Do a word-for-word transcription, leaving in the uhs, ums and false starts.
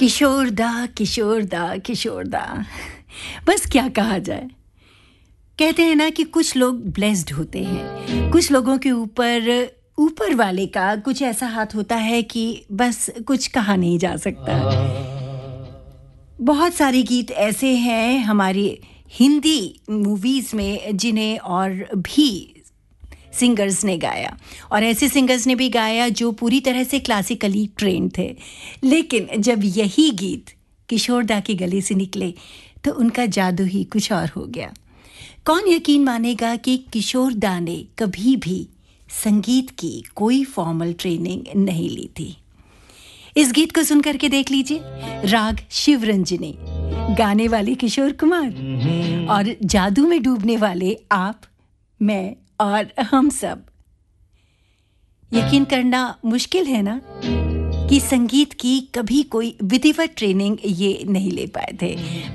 किशोर दा किशोर दा किशोर दा बस क्या कहा जाए। कहते हैं ना कि कुछ लोग ब्लेस्ड होते हैं, कुछ लोगों के ऊपर ऊपर वाले का कुछ ऐसा हाथ होता है कि बस कुछ कहा नहीं जा सकता। बहुत सारे गीत ऐसे हैं हमारी हिंदी मूवीज़ में जिन्हें और भी सिंगर्स ने गाया, और ऐसे सिंगर्स ने भी गाया जो पूरी तरह से क्लासिकली ट्रेंड थे। लेकिन जब यही गीत किशोर दा के गले से निकले तो उनका जादू ही कुछ और हो गया। कौन यकीन मानेगा कि किशोर दा ने कभी भी संगीत की कोई फॉर्मल ट्रेनिंग नहीं ली थी। इस गीत को सुन करके देख लीजिए, राग शिवरंजनी, गाने वाले किशोर कुमार और जादू में डूबने वाले आप, मैं और हम सब। यकीन करना मुश्किल है ना कि संगीत की कभी कोई विधिवत ट्रेनिंग ये नहीं ले पाए थे।